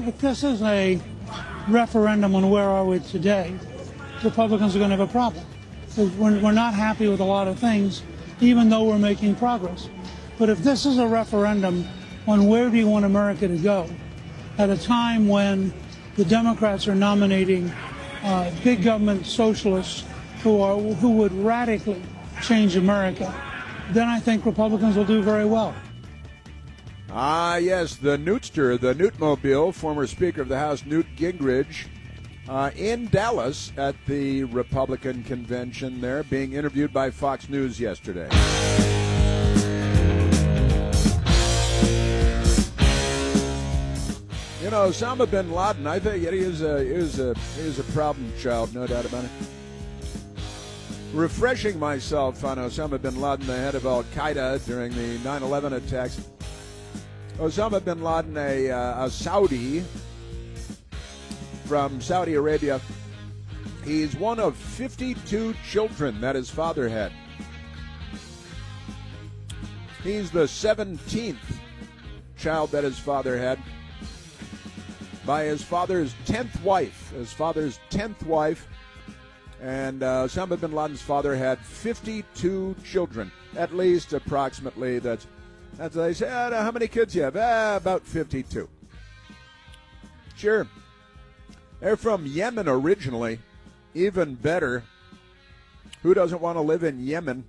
If this is a referendum on where are we today, Republicans are going to have a problem. We're not happy with a lot of things, even though we're making progress. But if this is a referendum on where do you want America to go, at a time when the Democrats are nominating big government socialists who would radically change America, then I think Republicans will do very well. Ah, yes, the Newtster, the Newtmobile, former Speaker of the House Newt Gingrich, in Dallas at the Republican convention there, being interviewed by Fox News yesterday. You know, Osama bin Laden, I think he is a problem child, no doubt about it. Refreshing myself on Osama bin Laden, the head of Al-Qaeda during the 9/11 attacks. Osama bin Laden, a Saudi from Saudi Arabia. He's one of 52 children that his father had. He's the 17th child that his father had by his father's 10th wife. His father's 10th wife. And Osama bin Laden's father had 52 children, at least approximately. That's what they say. How many kids you have? About 52. Sure. They're from Yemen originally. Even better. Who doesn't want to live in Yemen?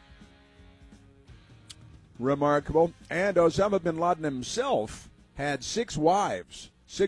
Remarkable. And Osama bin Laden himself had 6 wives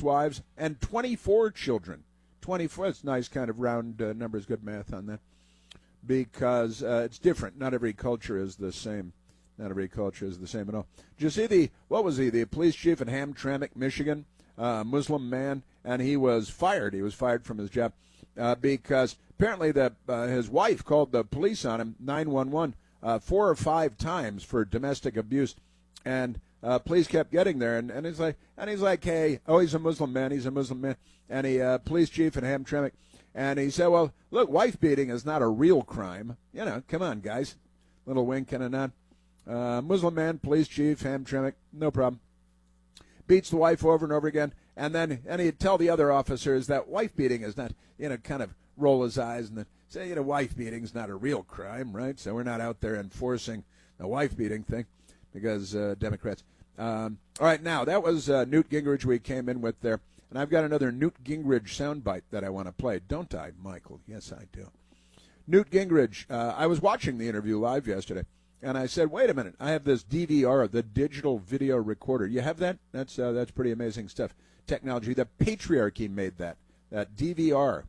and 24 children. 24, that's nice kind of round numbers, good math on that. Because it's different. Not every culture is the same. Not every culture is the same at all. Did you see what was he, the police chief in Hamtramck, Michigan, Muslim man, and he was fired. He was fired from his job because apparently his wife called the police on him, 911, 4 or 5 times for domestic abuse, and police kept getting there, and he's like, hey, he's a Muslim man, and he police chief in Hamtramck, and he said, well, look, wife beating is not a real crime. You know, come on, guys. Little wink and a nod. Muslim man, police chief, Hamtramck, no problem. Beats the wife over and over again, and he'd tell the other officers that wife beating is not, kind of roll his eyes and then say, wife beating is not a real crime, right? So we're not out there enforcing the wife beating thing because Democrats. All right, now that was Newt Gingrich we came in with there, and I've got another Newt Gingrich soundbite that I want to play, don't I, Michael? Yes, I do. Newt Gingrich. I was watching the interview live yesterday. And I said, wait a minute, I have this DVR, the digital video recorder. You have that? That's pretty amazing stuff. Technology. The patriarchy made that DVR,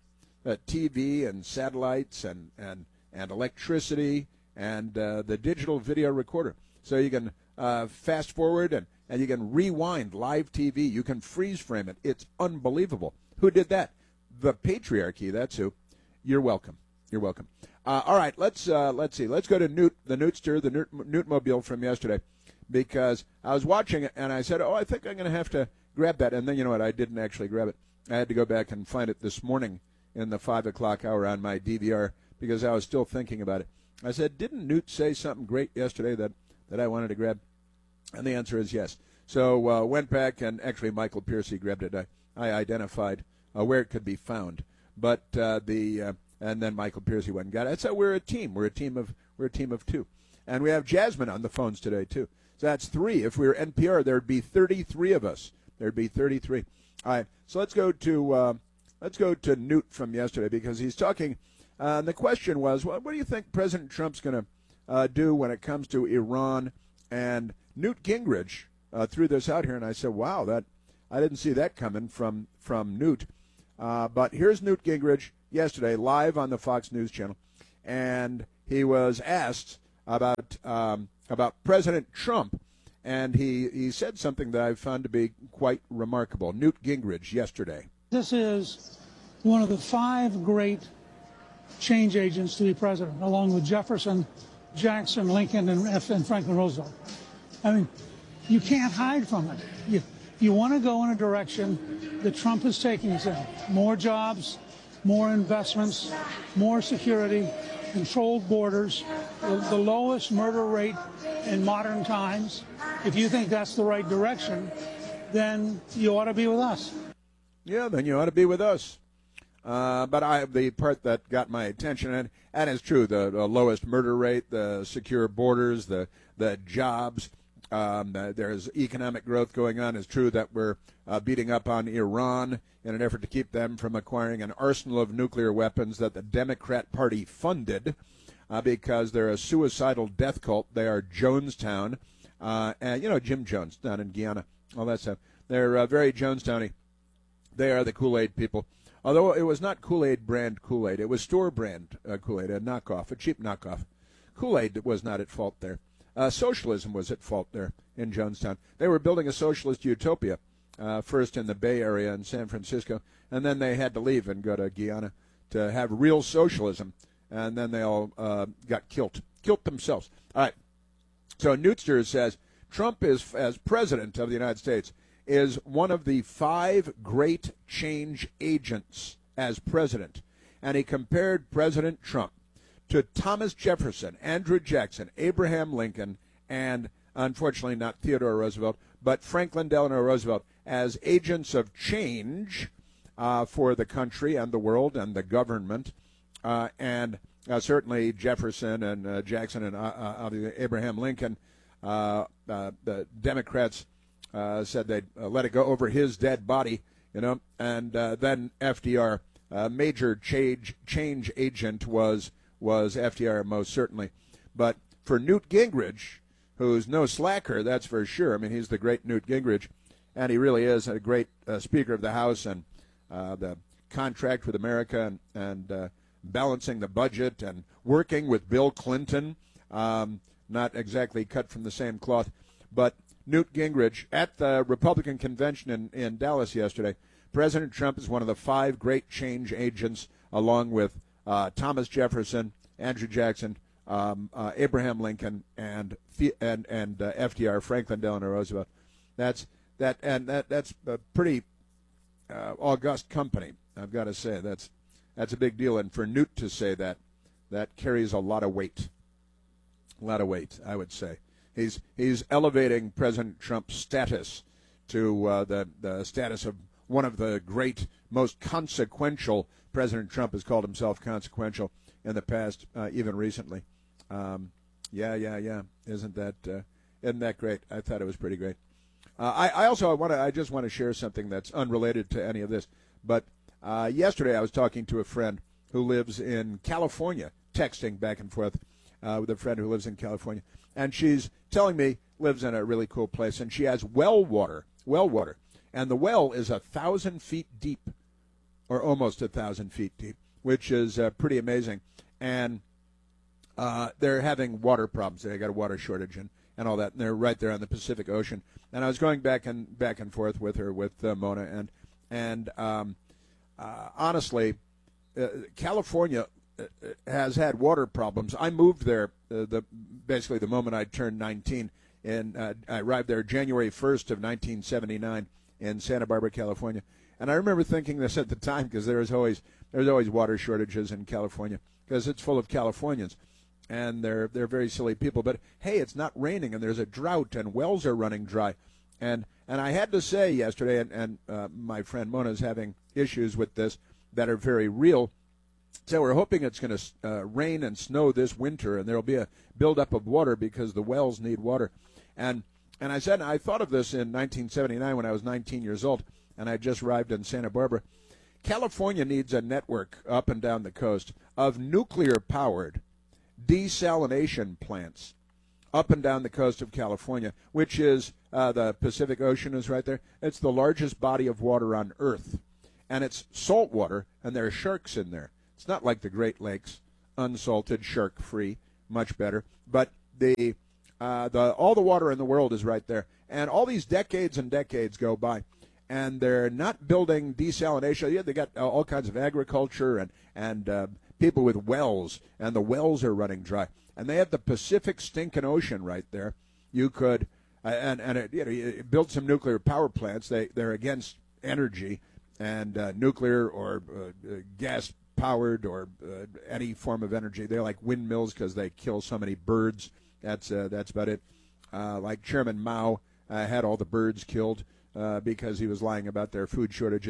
TV and satellites and electricity and the digital video recorder. So you can fast forward and you can rewind live TV. You can freeze frame it. It's unbelievable. Who did that? The patriarchy, that's who. You're welcome. You're welcome. All right, let's see. Let's go to Newt, the Newtster, the Newtmobile from yesterday, because I was watching it and I said, I think I'm going to have to grab that. And then you know what? I didn't actually grab it. I had to go back and find it this morning in the 5 o'clock hour on my DVR because I was still thinking about it. I said, didn't Newt say something great yesterday that I wanted to grab? And the answer is yes. So went back and actually Michael Piercy grabbed it. I identified where it could be found, but and then Michael Piercy went and got it. So we're a team. We're a team of 2. And we have Jasmine on the phones today, too. So that's 3. If we were NPR, there'd be 33 of us. There'd be 33. All right. So let's go to Newt from yesterday because he's talking. And the question was, what do you think President Trump's going to do when it comes to Iran? And Newt Gingrich threw this out here, and I said, wow, that I didn't see that coming from Newt. But here's Newt Gingrich yesterday, live on the Fox News channel, and he was asked about President Trump, and he said something that I found to be quite remarkable. Newt Gingrich yesterday. This is one of the 5 great change agents to be president, along with Jefferson, Jackson, Lincoln, and Franklin Roosevelt. I mean, you can't hide from it. You want to go in a direction that Trump is taking us in. More jobs, more investments, more security, controlled borders, the lowest murder rate in modern times. If you think that's the right direction, then you ought to be with us. Yeah, then you ought to be with us. But the part that got my attention, and it's true, the lowest murder rate, the secure borders, the jobs, there's economic growth going on. It's true that we're beating up on Iran in an effort to keep them from acquiring an arsenal of nuclear weapons that the Democrat Party funded because they're a suicidal death cult. They are Jonestown, and Jim Jones down in Guyana, all that stuff. They're very Jonestowny. They are the Kool-Aid people. Although it was not Kool-Aid brand Kool-Aid, it was store brand Kool-Aid, a knockoff, a cheap knockoff. Kool-Aid was not at fault there. Socialism was at fault there in Jonestown. They were building a socialist utopia, first in the Bay Area in San Francisco, and then they had to leave and go to Guyana to have real socialism, and then they all got killed themselves. All right. So Neutster says Trump is, as president of the United States, is one of the 5 great change agents as president. And he compared President Trump to Thomas Jefferson, Andrew Jackson, Abraham Lincoln, and unfortunately not Theodore Roosevelt, but Franklin Delano Roosevelt as agents of change for the country and the world and the government. And certainly Jefferson and Jackson and Abraham Lincoln, the Democrats said they'd let it go over his dead body, and then FDR, major change agent was FDR most certainly. But for Newt Gingrich, who's no slacker, that's for sure. I mean, he's the great Newt Gingrich, and he really is a great Speaker of the House, and the contract with America and balancing the budget and working with Bill Clinton, not exactly cut from the same cloth, but Newt Gingrich at the Republican convention in Dallas yesterday. President Trump is one of the 5 great change agents, along with Thomas Jefferson, Andrew Jackson, Abraham Lincoln, and FDR, Franklin Delano Roosevelt. That's a pretty august company, I've got to say. That's a big deal, and for Newt to say that carries a lot of weight. A lot of weight, I would say. He's elevating President Trump's status to the status of one of the great, most consequential. President Trump has called himself consequential in the past, even recently. Yeah. Isn't that great? I thought it was pretty great. I just want to share something that's unrelated to any of this. But yesterday I was talking to a friend who lives in California, texting back and forth with a friend who lives in California. And she's telling me lives in a really cool place, and she has well water, and the well is 1,000 feet deep, or almost 1,000 feet deep, which is pretty amazing. And they're having water problems. They got a water shortage and all that, and they're right there on the Pacific Ocean. And I was going back and forth with her, with Mona, and honestly, California has had water problems. I moved there basically the moment I turned 19, and I arrived there January 1st of 1979 in Santa Barbara, California. And I remember thinking this at the time, because there's always water shortages in California because it's full of Californians, and they're very silly people. But hey, it's not raining, and there's a drought, and wells are running dry, and I had to say yesterday, and my friend Mona is having issues with this that are very real. So we're hoping it's going to rain and snow this winter, and there'll be a buildup of water because the wells need water. And I said, I thought of this in 1979 when I was 19 years old, and I just arrived in Santa Barbara. California needs a network up and down the coast of nuclear-powered desalination plants up and down the coast of California, which is the Pacific Ocean is right there. It's the largest body of water on Earth, and it's salt water, and there are sharks in there. It's not like the Great Lakes, unsalted, shark-free, much better. But all the water in the world is right there. And all these decades and decades go by, and they're not building desalination. Yeah, they got all kinds of agriculture and people with wells, and the wells are running dry. And they have the Pacific stinking ocean right there. You could build some nuclear power plants. They're against energy and nuclear or gas powered or any form of energy. They like windmills because they kill so many birds. That's about it. Like Chairman Mao had all the birds killed because he was lying about their food shortages.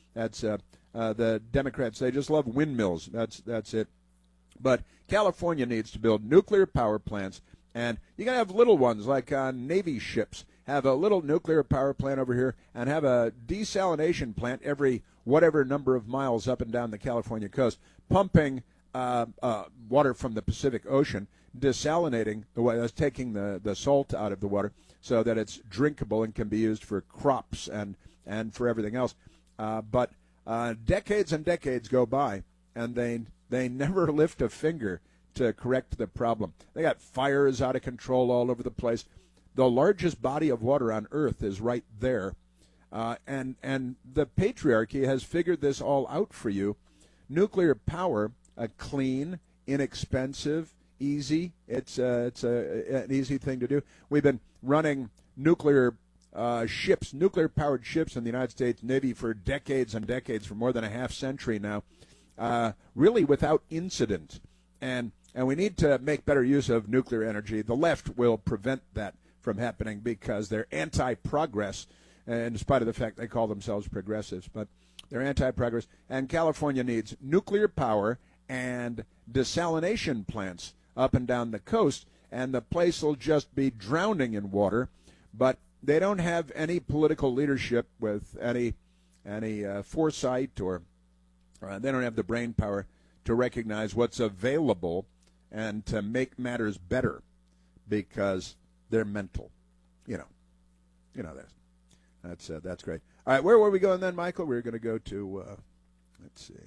That's the Democrats. They just love windmills. That's it. But California needs to build nuclear power plants, and you got to have little ones like on Navy ships. Have a little nuclear power plant over here and have a desalination plant every whatever number of miles up and down the California coast, pumping water from the Pacific Ocean, desalinating the water, that's taking the salt out of the water so that it's drinkable and can be used for crops and for everything else. But decades and decades go by, and they never lift a finger to correct the problem. They got fires out of control all over the place. The largest body of water on Earth is right there. And the patriarchy has figured this all out for you. Nuclear power, clean, inexpensive, easy. It's an easy thing to do. We've been running nuclear-powered ships in the United States Navy for decades and decades, for more than a half century now, really without incident. And we need to make better use of nuclear energy. The left will prevent that from happening because they're anti-progress, in spite of the fact they call themselves progressives, but they're anti-progress. And California needs nuclear power and desalination plants up and down the coast, and the place will just be drowning in water. But they don't have any political leadership with any foresight, or they don't have the brain power to recognize what's available and to make matters better, because they're mental. You know that's great. All right, where were we going then, Michael? We were going to go to let's see.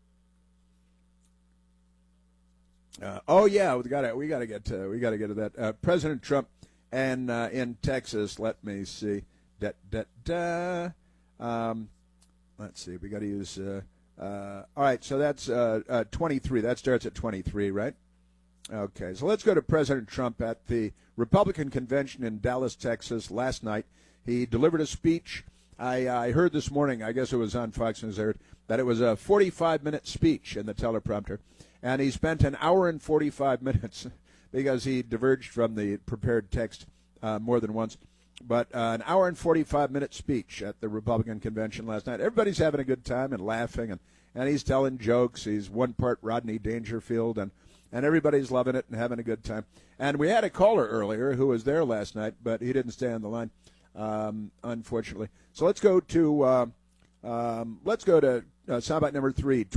We got to get to that. President Trump and in Texas. Let me see. Let's see. We got to use. All right, so that's 23. That starts at 23, right? Okay, so let's go to President Trump at the Republican convention in Dallas, Texas last night. He delivered a speech. I heard this morning, I guess it was on Fox News, that it was a 45-minute speech in the teleprompter. And he spent an hour and 45 minutes because he diverged from the prepared text more than once. But an hour and 45-minute speech at the Republican convention last night. Everybody's having a good time and laughing, and he's telling jokes. He's one part Rodney Dangerfield, and everybody's loving it and having a good time. And we had a caller earlier who was there last night, but he didn't stay on the line, unfortunately. So let's go to soundbite number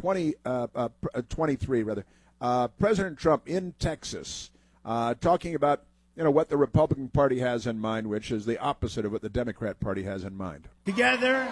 23 rather. President Trump in Texas, talking about what the Republican Party has in mind, which is the opposite of what the Democrat Party has in mind. Together,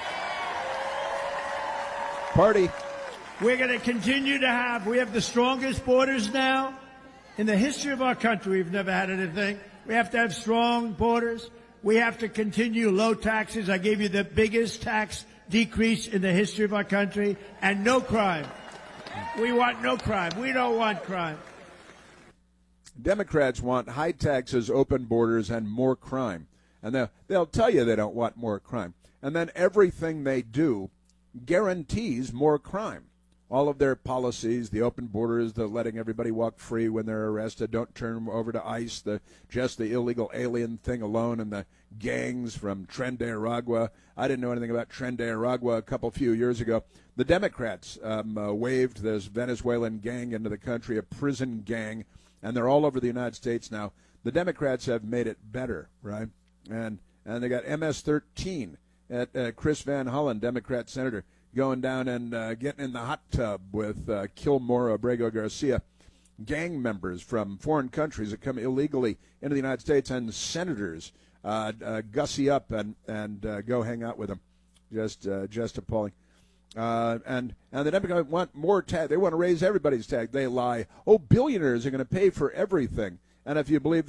Party. We're going to continue to have. We have the strongest borders now in the history of our country. We've never had anything. We have to have strong borders. We have to continue low taxes. I gave you the biggest tax decrease in the history of our country, and no crime. We want no crime. We don't want crime. Democrats want high taxes, open borders, and more crime. And they'll tell you they don't want more crime. And then everything they do guarantees more crime. All of their policies, the open borders, the letting everybody walk free when they're arrested, don't turn them over to ICE, just the illegal alien thing alone, and the gangs from Tren de Aragua. I didn't know anything about Tren de Aragua a few years ago. The Democrats waved this Venezuelan gang into the country, a prison gang, and they're all over the United States now. The Democrats have made it better, right? And they got MS-13 at Chris Van Hollen, Democrat senator, going down and getting in the hot tub with Kilmore Abrego Garcia, gang members from foreign countries that come illegally into the United States, and senators gussy up and go hang out with them. Just appalling. And the Democrats want more tax. They want to raise everybody's tax. They lie. Oh, billionaires are going to pay for everything. And if you believe